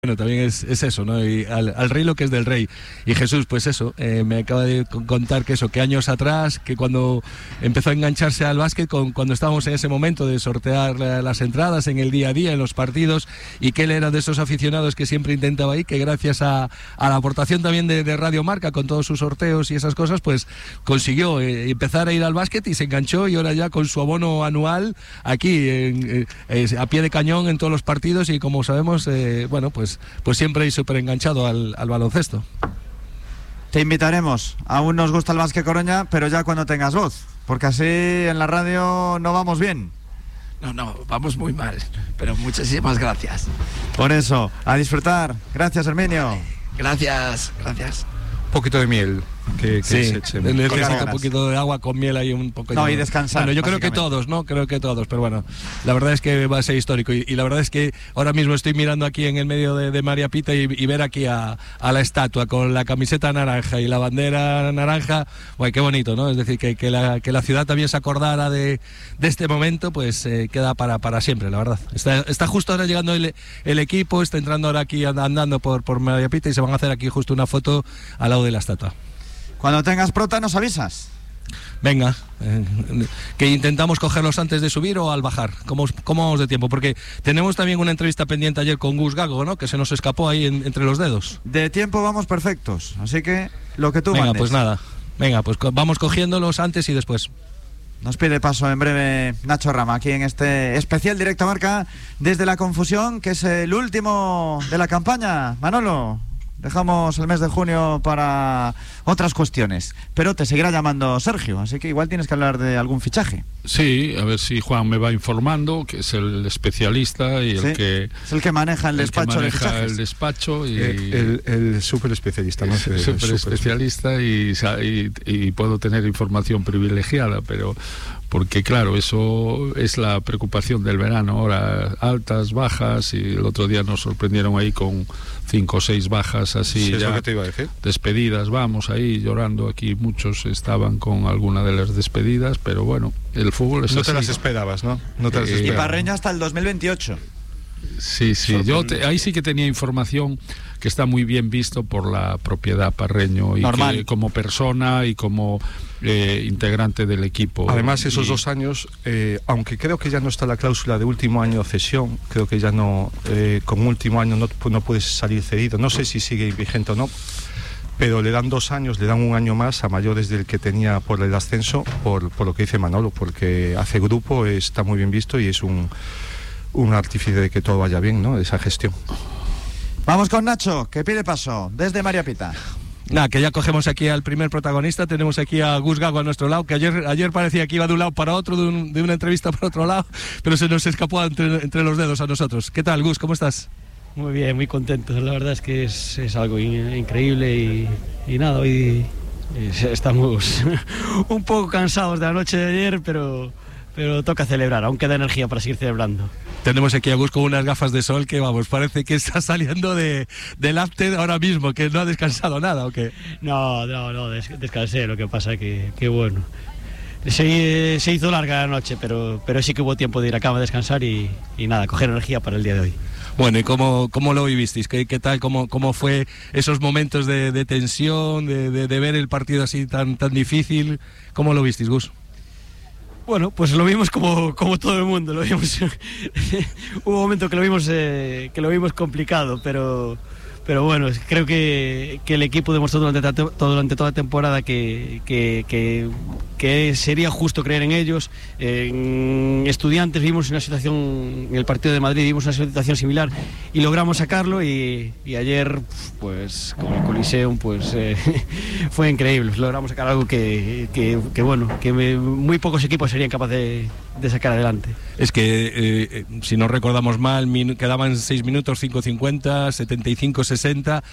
Bueno, también es eso, ¿no? Y al rey lo que es del rey. Y Jesús, pues eso, me acaba de contar que años atrás, que cuando empezó a engancharse al básquet, cuando estábamos en ese momento de sortear las entradas en el día a día, en los partidos, y que él era de esos aficionados que siempre intentaba ir, que gracias a la aportación también de Radio Marca, con todos sus sorteos y esas cosas, pues consiguió empezar a ir al básquet y se enganchó, y ahora ya con su abono anual aquí, a pie de cañón en todos los partidos, y como sabemos, pues siempre hay súper enganchado al baloncesto. Te invitaremos. Aún nos gusta el básquet Coruña, pero ya cuando tengas voz, porque así en la radio no vamos bien. No, vamos muy mal, pero muchísimas gracias. Por eso, a disfrutar. Gracias, Herminio. Gracias. Un poquito de miel que sí, se eche. Necesita un poquito de agua con miel ahí, un poco. No, y descansar. Bueno, yo creo que todos, ¿no? Creo que todos, pero bueno, la verdad es que va a ser histórico. Y la verdad es que ahora mismo estoy mirando aquí en el medio de María Pita y ver aquí a la estatua con la camiseta naranja y la bandera naranja. Guay, qué bonito, ¿no? Es decir, que la ciudad también se acordara de este momento, pues queda para siempre, la verdad. Está justo ahora llegando el equipo, está entrando ahora aquí andando por María Pita, y se van a hacer aquí justo una foto al lado de la estatua. Cuando tengas prota nos avisas. Venga, que intentamos cogerlos antes de subir o al bajar. ¿Cómo vamos de tiempo? Porque tenemos también una entrevista pendiente ayer con Gus Gago, ¿no? Que se nos escapó ahí entre los dedos. De tiempo vamos perfectos, así que lo que tú mandes. Venga, pues nada. Venga, pues vamos cogiéndolos antes y después. Nos pide paso en breve Nacho Rama, aquí en este especial Directo Marca desde La Confusión, que es el último de la campaña. Manolo, dejamos el mes de junio para otras cuestiones, pero te seguirá llamando Sergio, así que igual tienes que hablar de algún fichaje. Sí, a ver si Juan me va informando, que es el especialista y es el que maneja el despacho de fichajes. El despacho y el súper especialista, ¿no? Súper especialista y puedo tener información privilegiada, pero porque claro, eso es la preocupación del verano, ahora altas, bajas, y el otro día nos sorprendieron ahí con 5 o 6 bajas así, sí, ya es lo que te iba a decir. Despedidas, vamos ahí llorando, aquí muchos estaban con alguna de las despedidas, pero bueno, el fútbol es no así. te las esperabas, ¿no? No te las esperabas. Y Parreña hasta el 2028. Sí, yo ahí sí que tenía información que está muy bien visto por la propiedad Parreño y que, como persona y como integrante del equipo. Además, esos 2 años, aunque creo que ya no está la cláusula de último año de cesión, creo que ya no, con último año no puedes salir cedido. No sé si sigue vigente o no, pero le dan 2 años, le dan 1 año más a mayores del que tenía por el ascenso, por lo que dice Manolo, porque hace grupo, está muy bien visto y es un artífice de que todo vaya bien, ¿no? Esa gestión. Vamos con Nacho, que pide paso desde María Pita. Nada, que ya cogemos aquí al primer protagonista. Tenemos aquí a Gus Gago a nuestro lado, que ayer parecía que iba de un lado para otro, de una entrevista para otro lado, pero se nos escapó entre los dedos a nosotros. ¿Qué tal, Gus? ¿Cómo estás? Muy bien, muy contento. La verdad es que es algo increíble y nada, hoy estamos un poco cansados de la noche de ayer, pero toca celebrar, aún queda energía para seguir celebrando. Tenemos aquí a Gus con unas gafas de sol que, vamos, parece que está saliendo del after ahora mismo, que no ha descansado nada, ¿o qué? No, descansé, lo que pasa que bueno. Se hizo larga la noche, pero sí que hubo tiempo de ir a cama a descansar y nada, coger energía para el día de hoy. Bueno, ¿y cómo lo vivisteis? ¿Qué tal? ¿Cómo fue esos momentos de tensión, de ver el partido así tan difícil? ¿Cómo lo visteis, Gus? Bueno, pues lo vimos como todo el mundo, lo vimos. Hubo un momento que lo vimos complicado, pero bueno, creo que el equipo demostró durante toda la temporada que sería justo creer en ellos. En Estudiantes vimos una situación, en el partido de Madrid vimos una situación similar y logramos sacarlo, y ayer, pues con el Coliseum, pues fue increíble. Logramos sacar algo que muy pocos equipos serían capaces de sacar adelante. Es que, si no recordamos mal, quedaban 6 minutos, 5:50, 75-60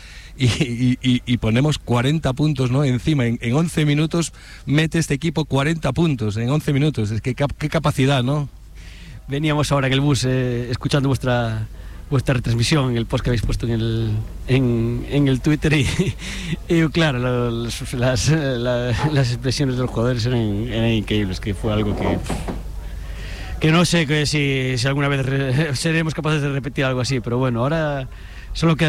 y ponemos 40 puntos, ¿no? Encima, en 11 minutos mete este equipo 40 puntos en 11 minutos. Es que qué capacidad, ¿no? Veníamos ahora en el bus escuchando vuestra retransmisión, el post que habéis puesto en el Twitter y claro, las expresiones de los jugadores eran increíbles, que fue algo que no sé si alguna vez seremos capaces de repetir algo así, pero bueno, ahora Solo queda